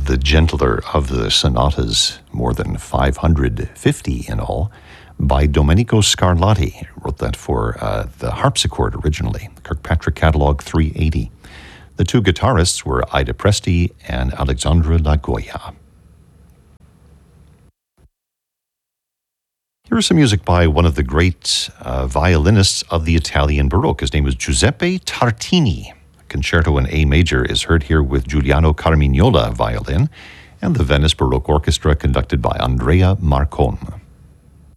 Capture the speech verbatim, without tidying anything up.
the gentler of the sonatas, more than five hundred fifty in all, by Domenico Scarlatti. Wrote that for uh, the harpsichord originally, Kirkpatrick Catalog three eighty. The two guitarists were Ida Presti and Alexandra Lagoya. Here's some music by one of the great uh, violinists of the Italian Baroque. His name is Giuseppe Tartini. Concerto in A major is heard here with Giuliano Carmignola violin and the Venice Baroque Orchestra conducted by Andrea Marcon.